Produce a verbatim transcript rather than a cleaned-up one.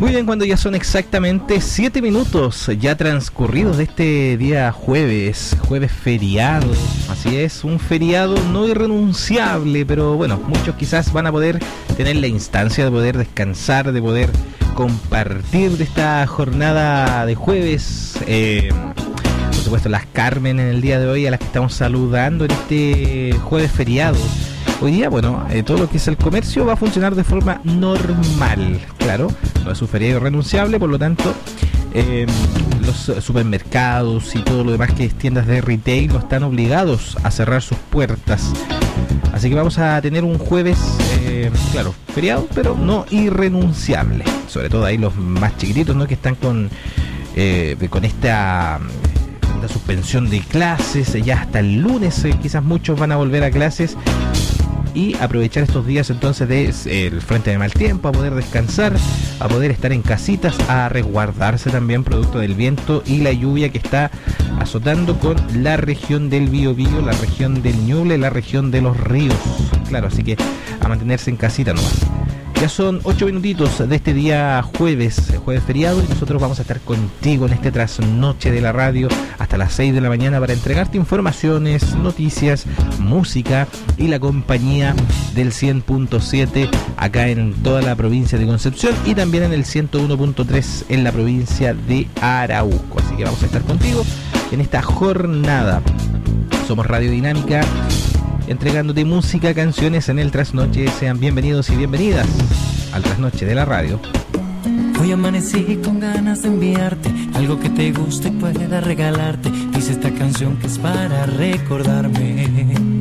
Muy bien, cuando ya son exactamente siete minutos ya transcurridos de este día jueves, jueves feriado. Así es, un feriado no irrenunciable, pero bueno, muchos quizás van a poder tener la instancia de poder descansar, de poder compartir de esta jornada de jueves. Eh, por supuesto, las Carmen en el día de hoy, a las que estamos saludando en este jueves feriado. Hoy día, bueno, eh, todo lo que es el comercio va a funcionar de forma normal. Claro, no es un feriado irrenunciable, por lo tanto, eh, los supermercados y todo lo demás que es tiendas de retail no están obligados a cerrar sus puertas. Así que vamos a tener un jueves, eh, claro, feriado, pero no irrenunciable. Sobre todo ahí los más chiquititos, ¿no? Que están con, eh, con esta... la suspensión de clases, ya hasta el lunes eh, quizás muchos van a volver a clases y aprovechar estos días entonces de eh, el frente de mal tiempo, a poder descansar, a poder estar en casitas, a resguardarse también producto del viento y la lluvia que está azotando con la región del Biobío, la región del Ñuble, la región de los ríos. Claro, así que a mantenerse en casita nomás. Ya son ocho minutitos de este día jueves, jueves feriado, y nosotros vamos a estar contigo en este trasnoche de la radio hasta las seis de la mañana para entregarte informaciones, noticias, música y la compañía del cien punto siete acá en toda la provincia de Concepción y también en el ciento uno punto tres en la provincia de Arauco. Así que vamos a estar contigo en esta jornada. Somos Radio Dinámica, entregándote música, canciones en el trasnoche. Sean bienvenidos y bienvenidas al trasnoche de la radio. Hoy amanecí con ganas de enviarte algo que te guste y pueda regalarte. Dice esta canción que es para recordarme